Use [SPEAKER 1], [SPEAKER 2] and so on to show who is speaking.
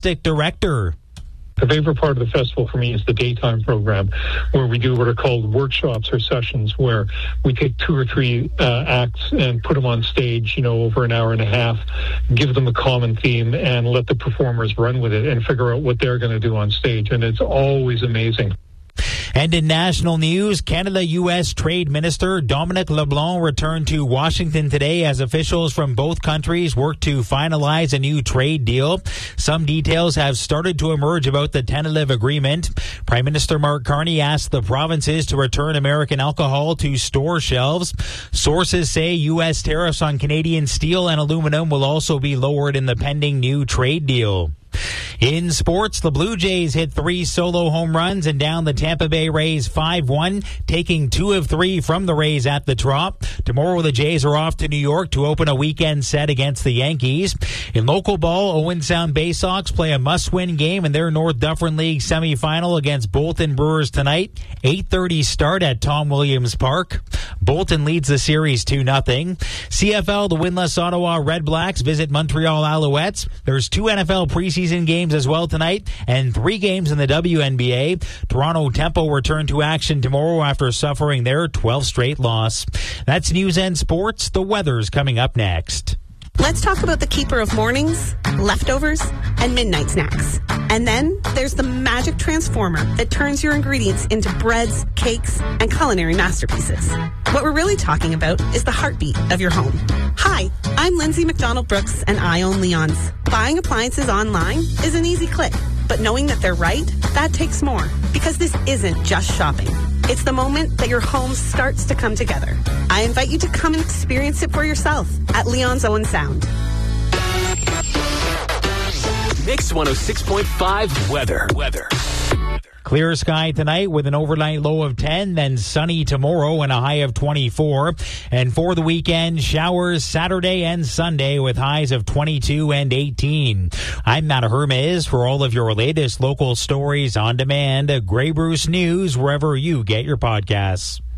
[SPEAKER 1] director.
[SPEAKER 2] The favorite part of the festival for me is the daytime program, where we do what are called workshops or sessions, where we take 2 or 3 acts and put them on stage, over an hour and a half, give them a common theme, and let the performers run with it and figure out what they're going to do on stage. And it's always amazing.
[SPEAKER 1] And in national news, Canada-U.S. Trade Minister Dominic LeBlanc returned to Washington today as officials from both countries work to finalize a new trade deal. Some details have started to emerge about the tentative agreement. Prime Minister Mark Carney asked the provinces to return American alcohol to store shelves. Sources say U.S. tariffs on Canadian steel and aluminum will also be lowered in the pending new trade deal. In sports, the Blue Jays hit 3 solo home runs and down the Tampa Bay Rays 5-1, taking 2 of 3 from the Rays at the Trop. Tomorrow, the Jays are off to New York to open a weekend set against the Yankees. In local ball, Owen Sound Bay Sox play a must-win game in their North Dufferin League semifinal against Bolton Brewers tonight. 8:30 start at Tom Williams Park. Bolton leads the series 2-0. CFL, the winless Ottawa Red Blacks visit Montreal Alouettes. There's 2 NFL preseason games as well tonight and 3 games in the WNBA. Toronto Tempo return to action tomorrow after suffering their 12th straight loss. That's News and Sports. The weather's coming up next.
[SPEAKER 3] Let's talk about the keeper of mornings, leftovers, and midnight snacks. And then there's the magic transformer that turns your ingredients into breads, cakes, and culinary masterpieces. What we're really talking about is the heartbeat of your home. Hi, I'm Lindsay McDonald-Brooks, and I own Leon's. Buying appliances online is an easy click, but knowing that they're right, that takes more. Because this isn't just shopping. It's the moment that your home starts to come together. I invite you to come and experience it for yourself at Leon's Owen Sound.
[SPEAKER 4] Mix 106.5 weather.
[SPEAKER 1] Clear sky tonight with an overnight low of 10, then sunny tomorrow and a high of 24. And for the weekend, showers Saturday and Sunday with highs of 22 and 18. I'm Matt Hermes for all of your latest local stories on demand. Grey Bruce News, wherever you get your podcasts.